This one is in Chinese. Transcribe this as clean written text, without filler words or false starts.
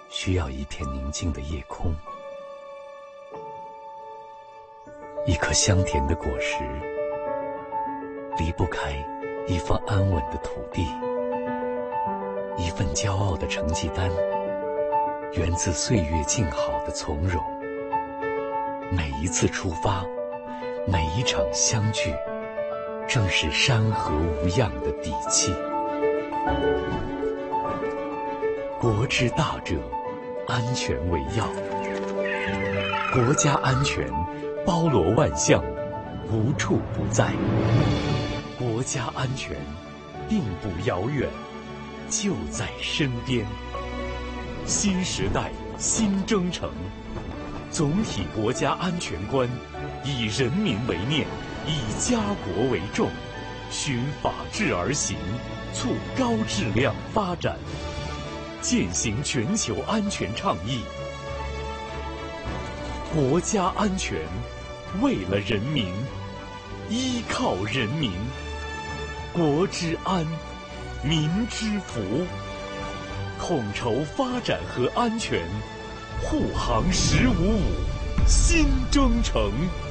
需要一片宁静的夜空，一颗香甜的果实，离不开一方安稳的土地，一份骄傲的成绩单，源自岁月静好的从容。每一次出发，每一场相聚，正是山河无恙的底气。国之大者，安全为要。国家安全包罗万象，无处不在。国家安全并不遥远，就在身边。新时代新征程，总体国家安全观以人民为念，以家国为重，循法治而行，促高质量发展，践行全球安全倡议。国家安全，为了人民，依靠人民。国之安，民之福。统筹发展和安全，护航“15+5”新征程。